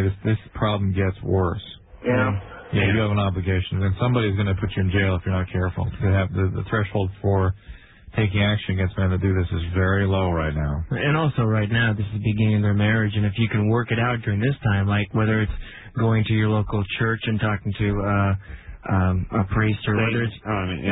this problem gets worse. Yeah. Yeah, you have an obligation, and somebody's going to put you in jail if you're not careful. The threshold for taking action against men that do this is very low right now. And also right now, this is the beginning of their marriage, and if you can work it out during this time, like whether it's going to your local church and talking to a priest, or whether it's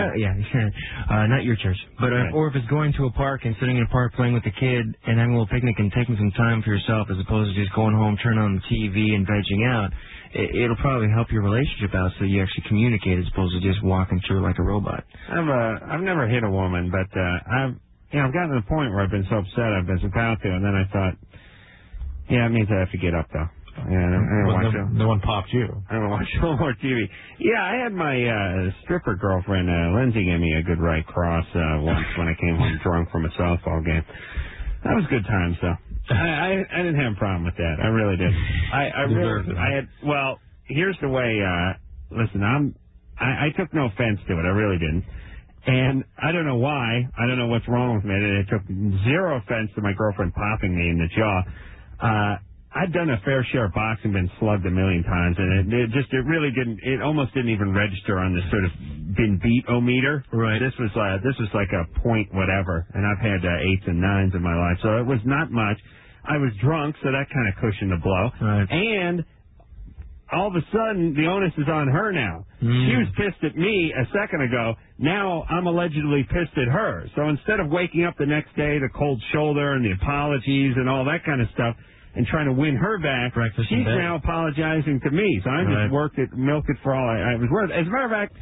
not your church, but or if it's going to a park and sitting in a park playing with the kid and having a little picnic and taking some time for yourself as opposed to just going home, turning on the TV and vegging out, it'll probably help your relationship out so you actually communicate as opposed to just walking through like a robot. I've never hit a woman, but I've gotten to the point where I've been so upset I've been about to, and then I thought, it means I have to get up though. No one popped you. I don't watch no more TV. Yeah, I had my stripper girlfriend, Lindsay, gave me a good right cross once when I came home drunk from a softball game. That was good times, though. I didn't have a problem with that. I really didn't. Well, here's the way. Listen, I took no offense to it. I really didn't. And I don't know why. I don't know what's wrong with me. I took zero offense to my girlfriend popping me in the jaw. I'd done a fair share of boxing, been slugged a million times, and it almost didn't even register on the sort of been beat-o-meter. Right. This was like a point whatever, and I've had 8s and 9s in my life, so it was not much. I was drunk, so that kind of cushioned the blow. Right. And all of a sudden, the onus is on her now. She was pissed at me a second ago. Now I'm allegedly pissed at her. So instead of waking up the next day, the cold shoulder and the apologies and all that kind of stuff, and trying to win her back, she's now apologizing to me. So I just milked it for all I was worth. As a matter of fact,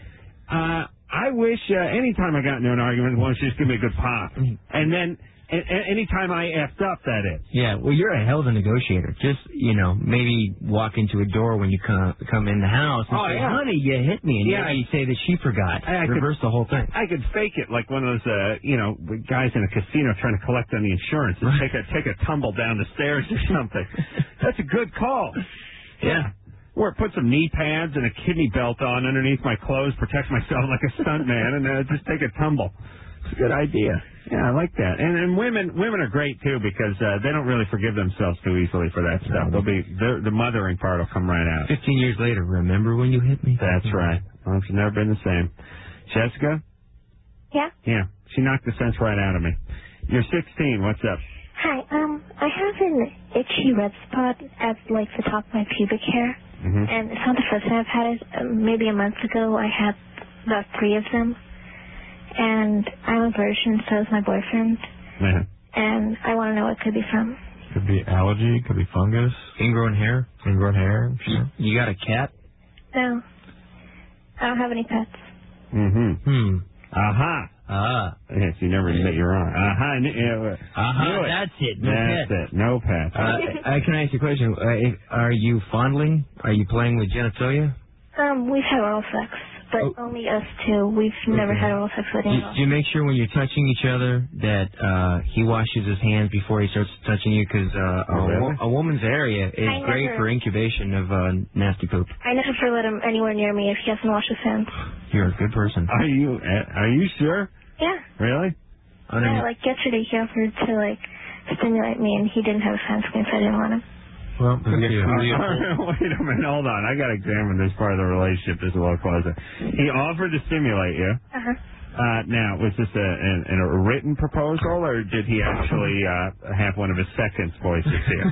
I wish anytime I got into an argument, why don't you just give me a good pop? And then anytime I effed up, that is. Yeah, well, you're a hell of a negotiator. Just, maybe walk into a door when you come in the house and say, honey, you hit me. And you say that she forgot. Reverse the whole thing. I could fake it like one of those, guys in a casino trying to collect on the insurance and take a tumble down the stairs or something. That's a good call. Yeah. Or put some knee pads and a kidney belt on underneath my clothes, protect myself like a stunt man, and just take a tumble. It's a good idea. Yeah, I like that. And women are great too because they don't really forgive themselves too easily for that stuff. The mothering part will come right out. 15 years later, remember when you hit me? That's right. Well, it's never been the same. Jessica? Yeah? Yeah. She knocked the sense right out of me. You're 16. What's up? Hi. I have an itchy red spot at like the top of my pubic hair. Mm-hmm. And it's not the first time I've had it. Maybe a month ago I had about 3 of them. And I'm a virgin, so is my boyfriend. Yeah. And I want to know what it could be from. Could be allergy, could be fungus. Ingrown hair? Ingrown hair, sure. You got a cat? No. I don't have any pets. Mm-hmm. Aha. Yes, you never admit you're wrong. Aha. That's it. No That's pets. it. No pets. Can I ask you a question? Are you fondling? Are you playing with genitalia? We've had oral sex. But only us two. We've never had oral sex with anyone else. Do you make sure when you're touching each other that he washes his hands before he starts touching you? Because a woman's area is great for incubation of nasty poop. I never let him anywhere near me if he hasn't washed his hands. You're a good person. Are you sure? Yeah. Really? Yeah, like yesterday he offered to stimulate me and he didn't have his hands clean, so I didn't want him. Well, wait a minute, hold on. I got to examine this part of the relationship just a little closer. He offered to stimulate you. Uh-huh. Now, was this a written proposal, or did he actually have one of his seconds voices here?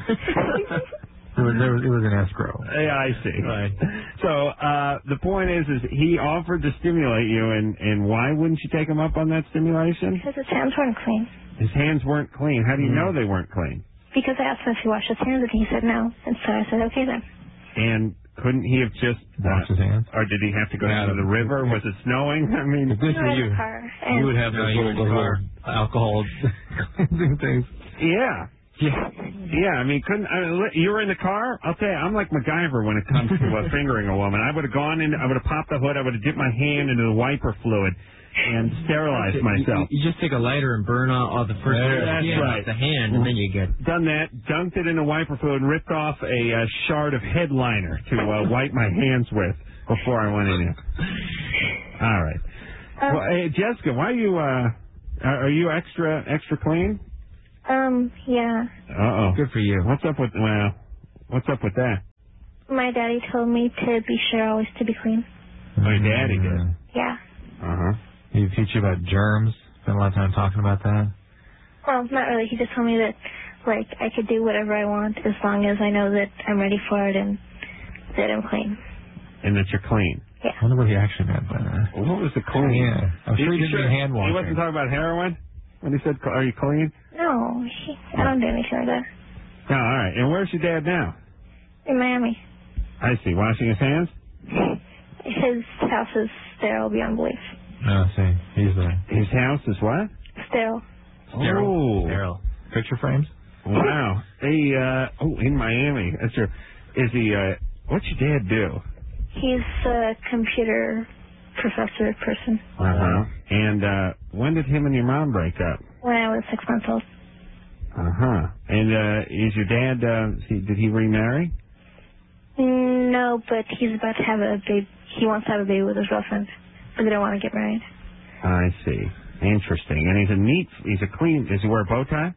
It was an escrow. Yeah, I see. Right. So the point is he offered to stimulate you, and why wouldn't you take him up on that stimulation? Because his hands weren't clean. His hands weren't clean. How do you know they weren't clean? Because I asked him if he washed his hands, and he said no. And so I said, okay then. And couldn't he have just washed his hands? Or did he have to go down to the river? Was it snowing? I mean, good for you. You would have those little alcohol things. Yeah. I mean, you were in the car? I'll tell you, I'm like MacGyver when it comes to fingering a woman. I would have gone in, I would have popped the hood, I would have dipped my hand into the wiper fluid and sterilized myself. You just take a lighter and burn all the first skin off the hand, and then you get... Done that, dunked it in the wiper fluid, and ripped off a shard of headliner to wipe my hands with before I went in there. All right. Well, hey, Jessica, why are you extra clean? Yeah. Uh-oh. Good for you. What's up with that? My daddy told me to be sure always to be clean. My daddy did? Yeah. Uh-huh. Did he teach you about germs? Spent a lot of time talking about that? Well, not really. He just told me that, like, I could do whatever I want as long as I know that I'm ready for it and that I'm clean. And that you're clean? Yeah. I wonder what he actually meant by that. What was the clean? Yeah. I'm sure he didn't mean hand washing. He wasn't talking about heroin when he said, are you clean? No, I don't do anything like that. No, all right. And where's your dad now? In Miami. I see. Washing his hands? His house is sterile beyond belief. No, see. His house is what? Sterile. Oh. Sterile. Picture frames? Wow. Hey, in Miami. That's your, is he, what's your dad do? He's a computer professor person. Uh-huh. And, when did him and your mom break up? When I was 6 months old. Uh-huh. And, is your dad, did he remarry? No, but he's about to have a baby. He wants to have a baby with his girlfriend, but they don't want to get married. I see. Interesting. And he's a clean, does he wear a bow tie?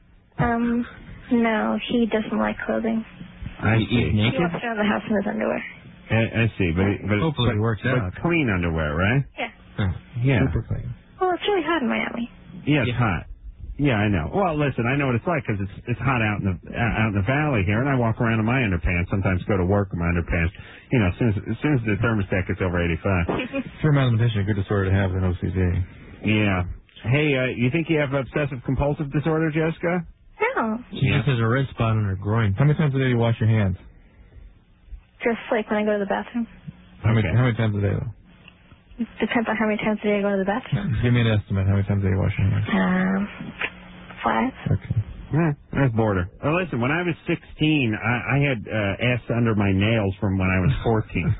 No, he doesn't like clothing. I see. He walks around the house in his underwear. I see, but hopefully it works out. But clean underwear, right? Yeah. Yeah. Super clean. Well, it's really hot in Miami. Yeah, it's hot. Yeah, I know. Well, listen, I know what it's like because it's hot out in the valley here, and I walk around in my underpants. Sometimes go to work in my underpants. You know, as soon as the thermostat gets over 85. For a mathematician, a good disorder to have is an OCD. Yeah. Hey, you think you have obsessive compulsive disorder, Jessica? No. She just has a red spot on her groin. How many times a day do you wash your hands? Just like when I go to the bathroom. How many times a day, though? Depends on how many times a day I go to the bathroom. Give me an estimate. How many times a day you wash your hands? 5. Okay. Yeah, that's border. Well, listen, when I was 16, I had ass under my nails from when I was 14.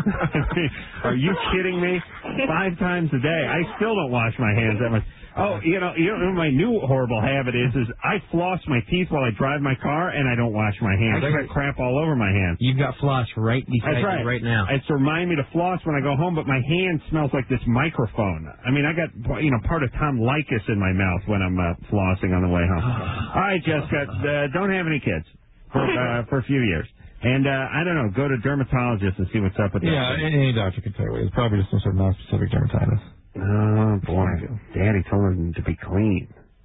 Are you kidding me? 5 times a day. I still don't wash my hands that much. Oh, you know my new horrible habit is I floss my teeth while I drive my car, and I don't wash my hands. I got crap all over my hands. You've got floss right beside you right now. It's to remind me to floss when I go home, but my hand smells like this microphone. I mean, I got part of Tom Likas in my mouth when I'm flossing on the way home. All right, Jessica, don't have any kids for a few years. And, I don't know, go to dermatologist and see what's up with that. Yeah, any doctor can tell you. It's probably just some sort of non-specific dermatitis. Oh, boy. Daddy told him to be clean.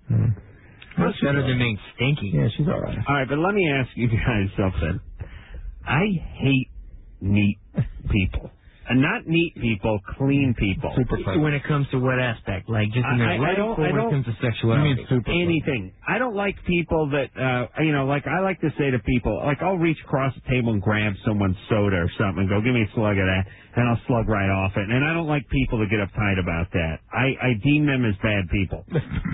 Much better than being stinky. Yeah, she's all right. All right, but let me ask you guys something. I hate neat people. And not neat people, clean people. Super clean. When it comes to what aspect? Like just in their life or when it comes to sexuality? You mean super anything. I don't like people that, like I like to say to people, like I'll reach across the table and grab someone's soda or something and go, give me a slug of that, and I'll slug right off it. And I don't like people that get uptight about that. I deem them as bad people.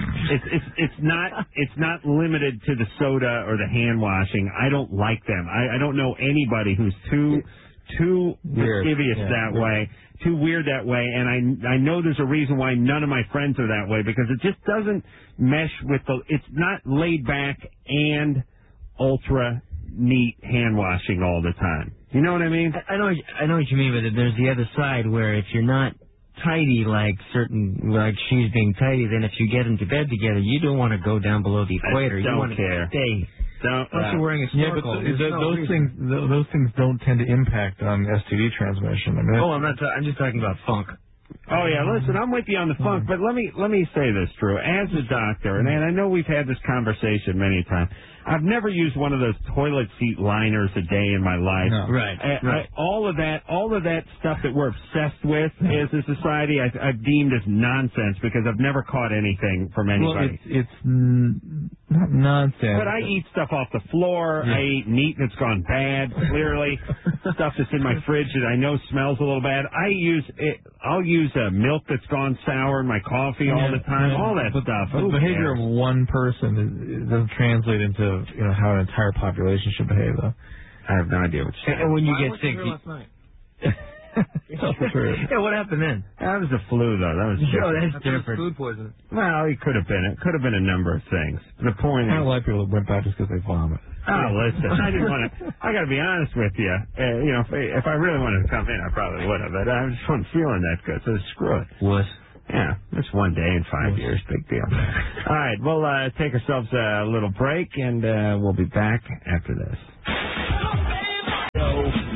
It's not limited to the soda or the hand washing. I don't like them. I don't know anybody who's too mischievous that way, too weird that way, and I know there's a reason why none of my friends are that way, because it just doesn't mesh with it's not laid back and ultra neat hand washing all the time. You know what I mean? I know what you mean, but there's the other side where if you're not tidy like she's being tidy, then if you get into bed together, you don't want to go down below the equator. You want to stay. Unless you're wearing a snorkel. Yeah, but those things don't tend to impact on STD transmission. I mean, I'm just talking about funk. Oh yeah, listen, I'm with you on the funk, but let me say this, Drew. As a doctor, and I know we've had this conversation many times, I've never used one of those toilet seat liners a day in my life. No. Right. All of that stuff that we're obsessed with as a society, I've deemed as nonsense because I've never caught anything from anybody. Well, it's not nonsense. But I eat stuff off the floor. Yeah. I eat meat that's gone bad, clearly. Stuff that's in my fridge that I know smells a little bad. I'll use milk that's gone sour in my coffee all the time. All that stuff. The behavior of one person doesn't translate into how an entire population should behave, though. I have no idea what you're saying. And when you get sick, last night? Yeah, what happened then? That was the flu, though. That was that's different. Food poisoning. Well, it could have been. It could have been a number of things. The point is, I don't like people that wimp out just because they vomit. Oh, listen, I didn't want to. I got to be honest with you. If I really wanted to come in, I probably would have. But I just wasn't feeling that good, so screw it. What? Yeah, just one day in 5 years, big deal. All right, we'll take ourselves a little break, and we'll be back after this.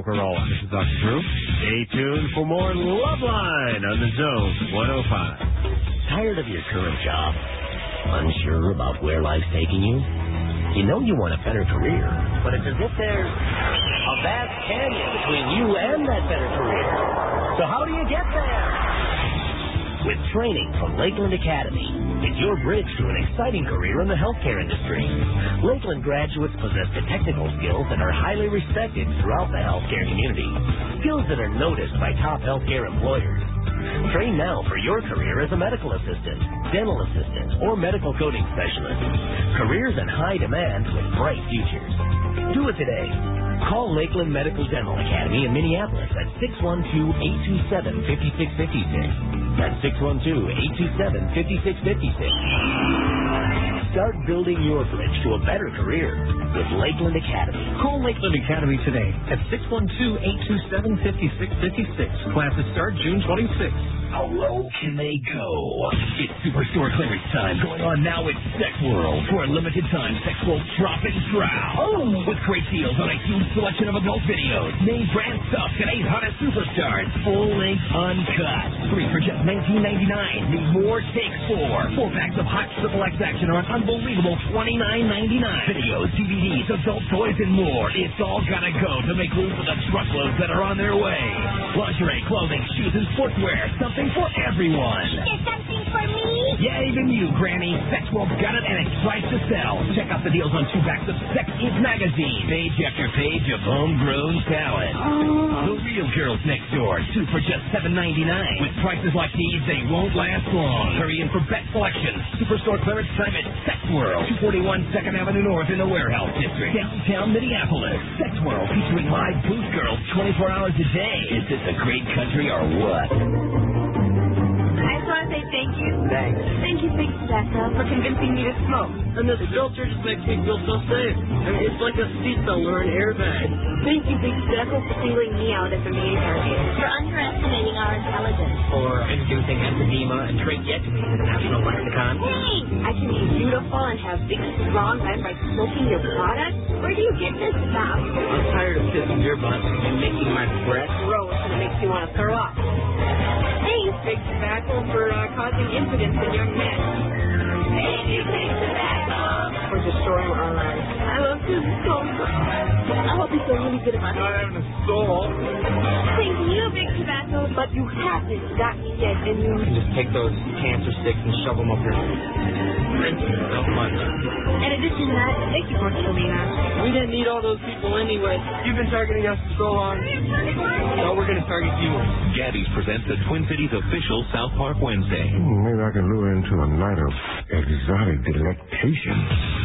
Coca-Cola. This is Dr. Drew. Stay tuned for more Love Line on the Zone 105. Tired of your current job? Unsure about where life's taking you? You know you want a better career, but it's as if there's a vast canyon between you and that better career. So how do you get there? With training from Lakeland Academy, it's your bridge to an exciting career in the healthcare industry. Lakeland graduates possess the technical skills that are highly respected throughout the healthcare community, skills that are noticed by top healthcare employers. Train now for your career as a medical assistant, dental assistant, or medical coding specialist. Careers in high demand with bright futures. Do it today. Call Lakeland Medical Dental Academy in Minneapolis at 612-827-5656. That's 612-827-5656. Start building your bridge to a better career with Lakeland Academy. Call Lakeland Academy today at 612-827-5656. Classes start June 26th. How low can they go? It's Superstore clearance time going on now at Sex World. For a limited time, Sex World drop and drow. With great deals on a huge selection of adult videos, name brand stuff, today's hottest superstars, full length uncut. 3 for just $19.99. Need more? Take 4. 4 packs of hot XXX action are an unbelievable $29.99. Videos, DVDs, adult toys, and more. It's all gotta go to make room for the truckloads that are on their way. Lingerie, clothing, shoes, and sportswear. Something for everyone. Is there something for me? Yeah, even you, Granny. Sex World's got it and it's priced to sell. Check out the deals on 2 packs of Sex Inc. magazine. Page after page of homegrown talent. The Real Girls Next Door. 2 for just $7.99. With prices like these, they won't last long. Hurry in for best selection. Superstore clearance time at Sex World. 241 2nd Avenue North in the Warehouse District. Downtown Minneapolis. Sex World featuring live booth girls 24 hours a day. Is this a great country or what? I just want to say thank you. Thanks. Thank you, Big Tobacco, for convincing me to smoke. And this filter just makes me feel so safe. I mean, it's like a seatbelt or an airbag. Thank you, Big Tobacco, for singling me out as a main target. For underestimating our intelligence. For introducing emphysema and tracheectomy to the National Lexicon. Hey! I can be beautiful and have big, strong men by smoking your product? Where do you get this stuff? I'm tired of kissing your butt and making my breath gross and it makes you want to throw up. Thanks, Big Tobacco, for causing incidents in young men. Thank you, Big Tobacco, for destroying our lives. I love you so much. I hope you feel really good about it. Not having a soul. Thank you, Big Tobacco, but you haven't got me yet, and you can just take those cancer sticks and shove them up your Thank you so much. In addition to that, thank you for killing us. We didn't need all those people anyway. You've been targeting us for so long. So we're going to target you. Gabby's presents the Twin Cities official South Park Wednesday. Maybe I can lure into a night of exotic delectation.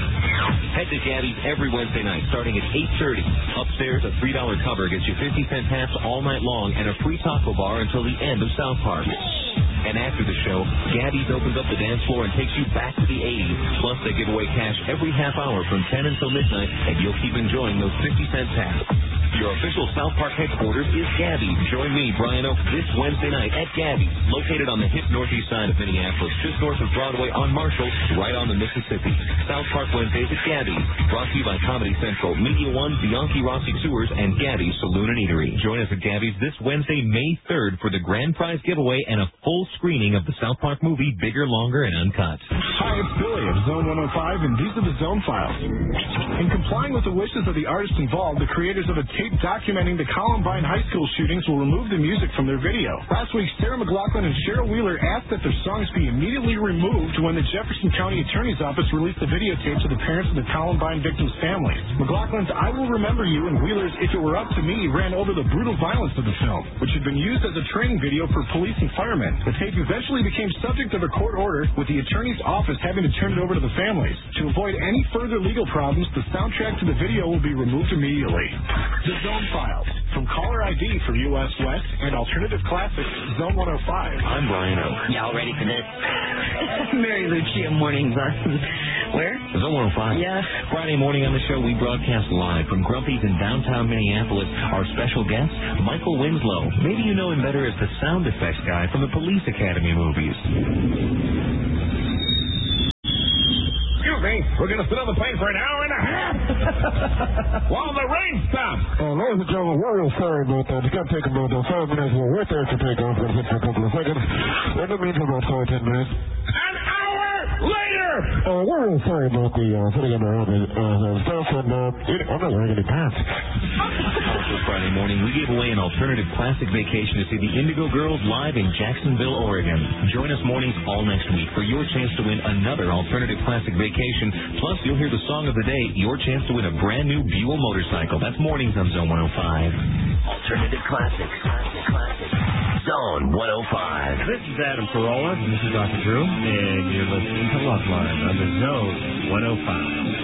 Head to Gabby's every Wednesday night starting at 8:30. Upstairs, a $3 cover gets you 50-cent taps all night long and a free taco bar until the end of South Park. And after the show, Gabby's opens up the dance floor and takes you back to the 80s. Plus, they give away cash every half hour from 10 until midnight, and you'll keep enjoying those 50-cent taps. Your official South Park headquarters is Gabby's. Join me, Brian Oak, this Wednesday night at Gabby's, located on the hip northeast side of Minneapolis, just north of Broadway on Marshall, right on the Mississippi. South Park Wednesdays at Gabby's. Brought to you by Comedy Central, Media One, Bianchi Rossi Tours, and Gabby's Saloon and Eatery. Join us at Gabby's this Wednesday, May 3rd, for the grand prize giveaway and a full screening of the South Park movie, Bigger, Longer, and Uncut. Hi, it's Billy of Zone 105, and these are the Zone Files. In complying with the wishes of the artists involved, the creators of a tape documenting the Columbine High School shootings will remove the music from their video. Last week, Sarah McLachlan and Cheryl Wheeler asked that their songs be immediately removed when the Jefferson County Attorney's Office released the videotapes of the parents of the Columbine victims' families. McLachlan's I Will Remember You and Wheeler's If It Were Up to Me ran over the brutal violence of the film, which had been used as a training video for police and firemen. The tape eventually became subject of a court order, with the Attorney's Office having to turn it over to the families. To avoid any further legal problems, the soundtrack to the video will be removed immediately. The Zone Files, from Caller ID for U.S. West and Alternative Classics, Zone 105. I'm Brian Oak. Y'all ready for this? Mary Lucia mornings on where? Zone 105. Yeah. Friday morning on the show, we broadcast live from Grumpy's in downtown Minneapolis. Our special guest, Michael Winslow. Maybe you know him better as the sound effects guy from the Police Academy movies. Excuse me, paint. We're going to sit on the paint for an hour and a half while the rain stops. Ladies and gentlemen, we're real sorry about that. It's going to take about 5 minutes. We'll wait there to take off. We'll sit for a couple of seconds. In the meantime, about 5 or 10 minutes. An hour later! We're real sorry about the sitting in the road stuff, and I'm not wearing any pants. Also Friday morning, we gave away an alternative classic vacation to see the Indigo Girls live in Jacksonville, Oregon. Join us mornings all next week for your chance to win another alternative classic vacation. Plus, you'll hear the song of the day, your chance to win a brand new Buell motorcycle. That's mornings on Zone 105. Alternative classics. Zone 105. This is Adam Carolla. This is Dr. Drew. And you're listening to Loveline on the Zone 105.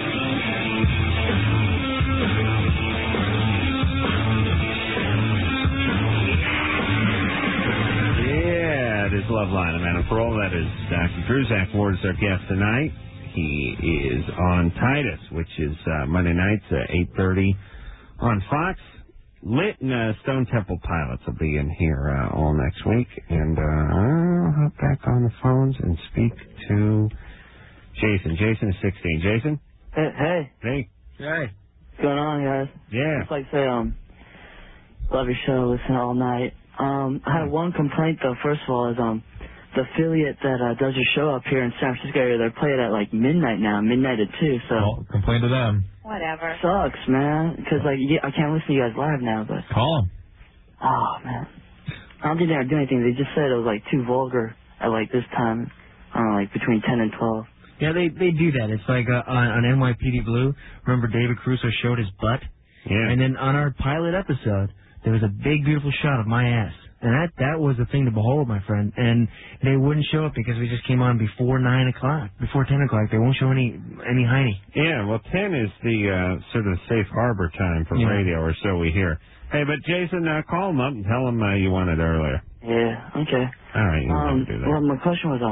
That is Loveline. I'm Adam Carolla. That is Dr. Drew. Zach Ward is our guest tonight. He is on Titus, which is Monday nights at 8:30 on Fox. Lit and Stone Temple Pilots will be in here all next week. And I'll hop back on the phones and speak to Jason. Jason is 16. Jason? Hey. Hey. What's going on, guys? Yeah. Just like to say, love your show, listen all night. I have one complaint, though. First of all, is the affiliate that does your show up here in San Francisco area, they're playing at like midnight now, midnight at 2. So well, complain to them. Whatever. Sucks, man. Because like I can't listen to you guys live now, but call them. Oh man, I don't think they're doing anything. They just said it was like too vulgar at like this time. I don't know, like between 10 and 12. Yeah, they do that. It's like on NYPD Blue. Remember David Caruso showed his butt? Yeah. And then on our pilot episode, there was a big, beautiful shot of my ass. And that was a thing to behold, my friend. And they wouldn't show it because we just came on before 9 o'clock, before 10 o'clock. They won't show any hiney. Yeah, well, 10 is the sort of safe harbor time for radio, or so we hear. Hey, but Jason, call him up and tell him you won it earlier. Yeah, okay. All right, you can do that. Well, my question was,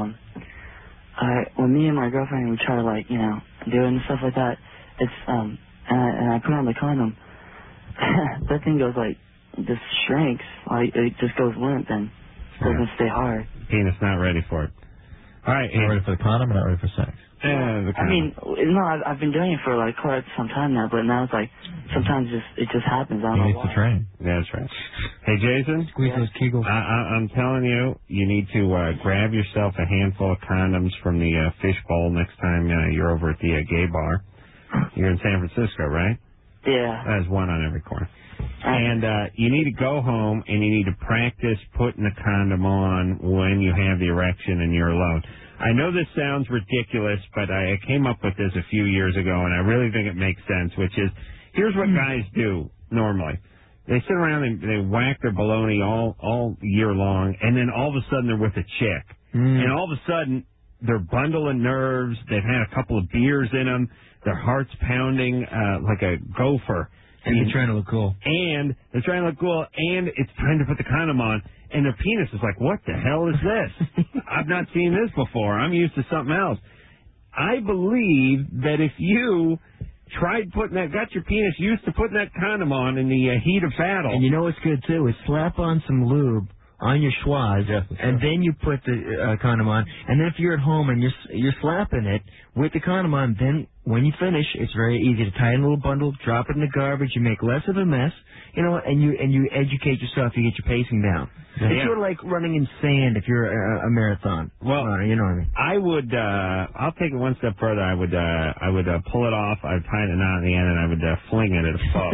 when me and my girlfriend, we try to, like, do it and stuff like that, it's, and I put on the condom, that thing goes, like, just shrinks, like, it just goes limp and doesn't stay hard. Penis not ready for it. All right. Not ready for the condom or not ready for sex? I mean, no, I've been doing it for, like, quite some time now, but now it's like, sometimes it just happens. I don't know why. To train. Yeah, that's right. Hey, Jason? Squeeze those kegels. I'm telling you, you need to grab yourself a handful of condoms from the fish bowl next time you're over at the gay bar. You're in San Francisco, right? Yeah. There's one on every corner. And you need to go home and you need to practice putting the condom on when you have the erection and you're alone. I know this sounds ridiculous, but I came up with this a few years ago, and I really think it makes sense, which is, here's what guys do normally. They sit around and they whack their baloney all year long, and then all of a sudden they're with a chick. And all of a sudden, they're bundling nerves, they've had a couple of beers in them, their heart's pounding like a gopher. And they're trying to look cool. And they're trying to look cool, and it's time to put the condom on, and their penis is like, what the hell is this? I've not seen this before. I'm used to something else. I believe that if you tried got your penis used to putting that condom on in the heat of battle. And you know what's good, too, is slap on some lube on your schwaz, and then you put the condom on. And then if you're at home and you're slapping it with the condom on, then when you finish, it's very easy to tie in a little bundle, drop it in the garbage, you make less of a mess, and you educate yourself, you get your pacing down. It's sort of like running in sand if you're a marathon. Well, you know what I mean. I would, I'll take it one step further. I would pull it off, I'd tie the knot in the end, and I would fling it at a foe.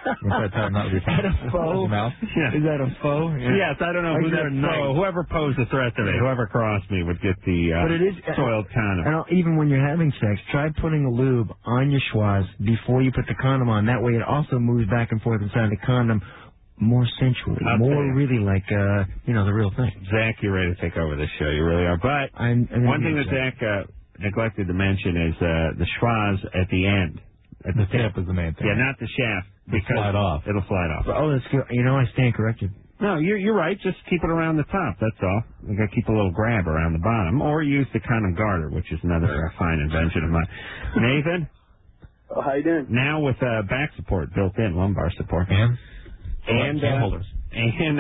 At a foe? Yeah. Is that a foe? Yeah. Yes, I don't know who that foe. Whoever posed the threat to me, whoever crossed me would get the but it is, soiled condom. And even when you're having sex, try putting a lube on your schwaz before you put the condom on. That way it also moves back and forth inside the condom more sensually, more really like, the real thing. Zach, you're ready to take over this show. You really are. But one thing that Zach neglected to mention is the schwaz at the end. At the tip is the main thing. Yeah, not the shaft. Because slide off. It'll slide off. Oh, that's good. I stand corrected. No, you're right. Just keep it around the top. That's all. You got to keep a little grab around the bottom, or use the condom garter, which is another fine invention of mine. Nathan. Oh, how you doing? Now with back support built in, lumbar support, and holders, and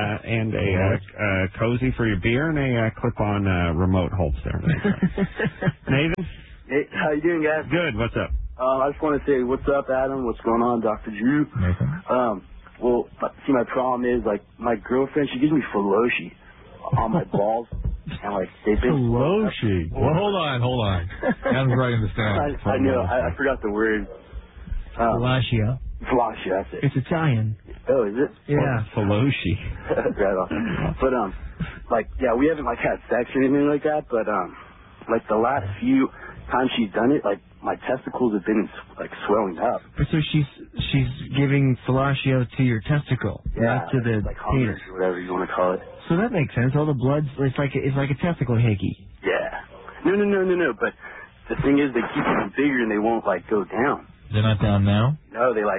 a cozy for your beer, and a clip-on remote holster. Nathan. Hey, how you doing, guys? Good. What's up? I just want to say, what's up, Adam? What's going on, Dr. Drew? Nathan. Well, see, my problem is, like, my girlfriend, she gives me Filoshi on my balls, and, like, they've been... Filoshi? Well, hold on. Adam's writing this down. I know, I forgot the word. Fellatio. Fellatio, that's it. It's Italian. Oh, is it? Yeah. Filoshi. Right on. But, like, yeah, we haven't, like, had sex or anything like that, but, like, the last few times she's done it, like, my testicles have been, like, swelling up. But so she's giving fellatio to your testicle, Yeah, not to the like penis, or whatever you want to call it. So that makes sense. All the blood's it's like a testicle hickey. Yeah. No. But the thing is, they keep getting bigger and they won't like go down. They're not down now? No, they're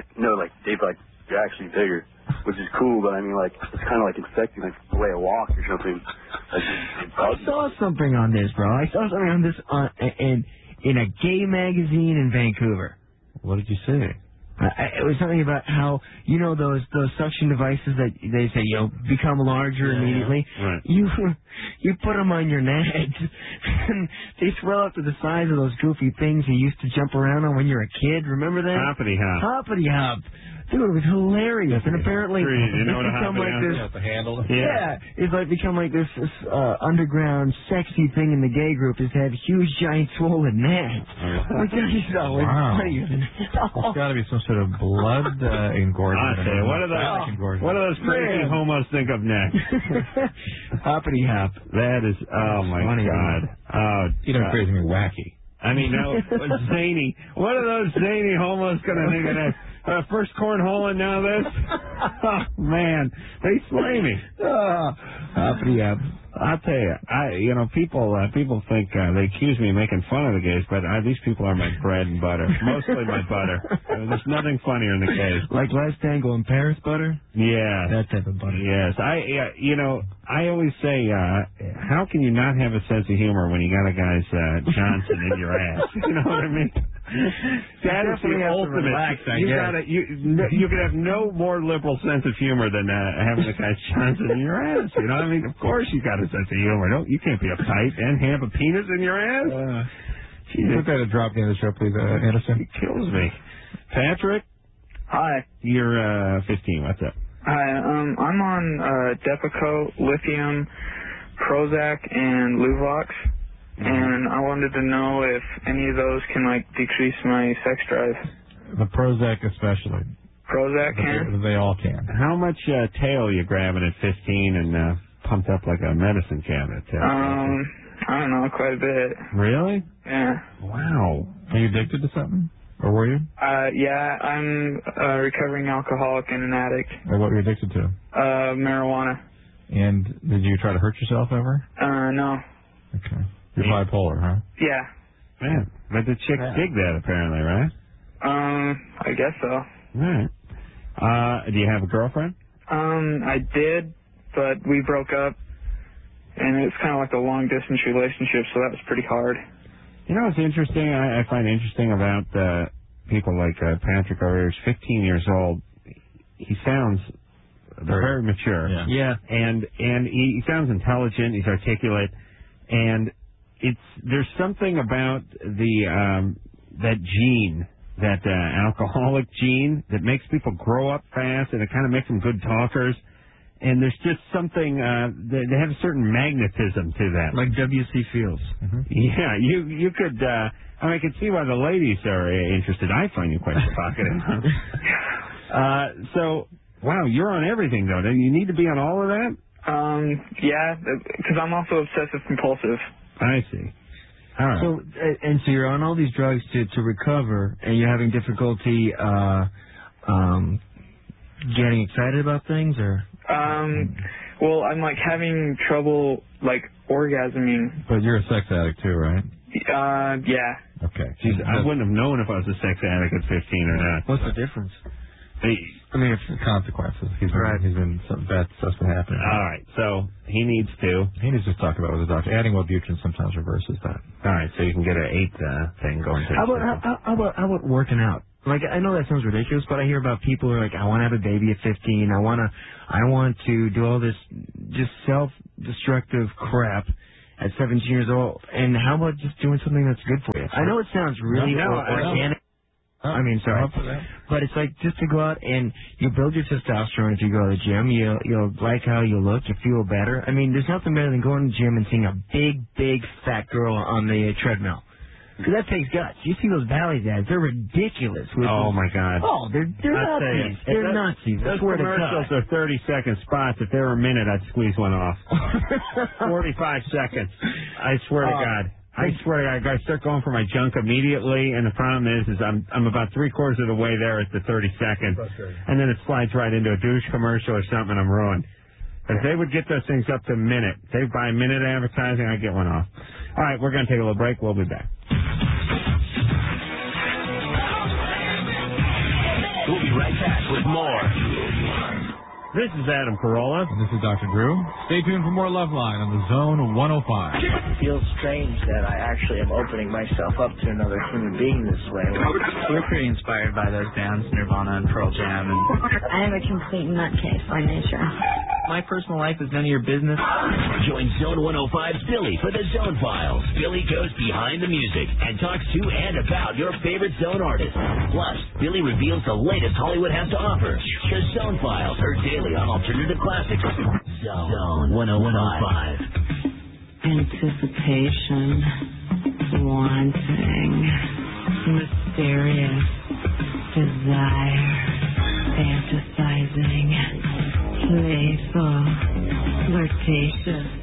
actually bigger, which is cool. But I mean, like, it's kind of like infecting like the way I walk or something. Like, I saw something on this, bro. I saw something on this in a gay magazine in Vancouver. What did you say? It was something about how, you know, those suction devices that they say, you know, become larger immediately. Right. You put them on your nads, and they swell up to the size of those goofy things you used to jump around on when you were a kid. Remember that? Hoppity hop. Hoppity hop. Dude, it was hilarious. And apparently, you know it's become like this. The handle. Yeah, it's like become like this underground sexy thing in the gay group is to have huge, giant, swollen nads. Which is always funnier than There's got to be some sort of blood engorgement. I say, what do those crazy homos think of next? Hoppity hop. That is, oh my God. Oh, you don't crazy me wacky. I mean, no, zany. What are those zany homos going to think of next? First cornhole and now this? Oh, man, they slay me. Hoppity hop. I'll tell you, people think they accuse me of making fun of the gays, but these people are my bread and butter. Mostly my butter. There's nothing funnier in the gays. Like Last Tango in Paris butter? Yeah. That type of butter. Yes. I always say, how can you not have a sense of humor when you got a guy's Johnson in your ass? You know what I mean? That is the ultimate. You could have no more liberal sense of humor than having a guy's Johnson in your ass. You know what I mean? Of course you got a sense of humor. You can't be uptight and have a penis in your ass. Put that a drop in the show, please, Anderson. It kills me. Patrick? Hi. You're 15. What's up? Hi. I'm on Depakote, lithium, Prozac, and Luvox. And I wanted to know if any of those can, like, decrease my sex drive. The Prozac especially. Prozac can? They all can. How much tail you grabbing at 15 and pumped up like a medicine cabinet? I don't know, quite a bit. Really? Yeah. Wow. Are you addicted to something? Or were you? Yeah, I'm a recovering alcoholic and an addict. Or what were you addicted to? Marijuana. And did you try to hurt yourself ever? No. Okay. You're bipolar, huh? Yeah. Man, but the chicks dig that apparently, right? I guess so. Right. Do you have a girlfriend? I did, but we broke up, and it's kind of like a long-distance relationship, so that was pretty hard. You know what's interesting? I find interesting about people like Patrick over here. He's 15 years old. He sounds very mature. Yeah. And he sounds intelligent. He's articulate, and there's something about that gene, that alcoholic gene, that makes people grow up fast, and it kind of makes them good talkers. And there's just something, they have a certain magnetism to that. Like W.C. Fields. Mm-hmm. Yeah, you could, I can see why the ladies are interested. I find you quite provocative. So, wow, you're on everything, though. Do you need to be on all of that? Yeah, because I'm also obsessive compulsive. I see. All right. So you're on all these drugs to recover, and you're having difficulty getting excited about things, or? Well, I'm like having trouble like orgasming. But you're a sex addict too, right? Yeah. Okay. Jeez, I wouldn't have known if I was a sex addict at 15 or not. What's the difference? I mean, it's the consequences. He's been some bad stuff's been happening. All right, so he needs to talk about it with the doctor. Adding Wellbutrin sometimes reverses that. All right, so you can get an 8 thing going. How about working out? Like, I know that sounds ridiculous, but I hear about people who are like, I want to have a baby at 15. I want to do all this just self-destructive crap, at 17 years old. And how about just doing something that's good for you? I know it sounds really organic. But it's like just to go out and you build your testosterone if you go to the gym. You'll like how you look. You feel better. I mean, there's nothing better than going to the gym and seeing a big fat girl on the treadmill. Because that takes guts. You see those Bally's ads, they're ridiculous. Oh, my God. Oh, they're Nazis. They're Nazis. Those commercials are 30-second spots. If they were a minute, I'd squeeze one off. 45 seconds. I swear to God. I swear to God, I start going for my junk immediately, and the problem is I'm about 3/4 of the way there at the 30 seconds, and then it slides right into a douche commercial or something, and I'm ruined. But if they would get those things up to a minute, if they buy a minute advertising, I'd get one off. All right, we're going to take a little break. We'll be back. We'll be right back with more. This is Adam Carolla. And this is Dr. Drew. Stay tuned for more Loveline on the Zone 105. It feels strange that I actually am opening myself up to another human being this way. We're pretty inspired by those bands, Nirvana and Pearl Jam. I am a complete nutcase by nature. My personal life is none of your business. Join Zone 105's Billy for the Zone Files. Billy goes behind the music and talks to and about your favorite Zone artists. Plus, Billy reveals the latest Hollywood has to offer. The Zone Files, her daily on alternative classics. Zone 105. Anticipation, wanting, mysterious, desire, fantasizing, playful, flirtatious.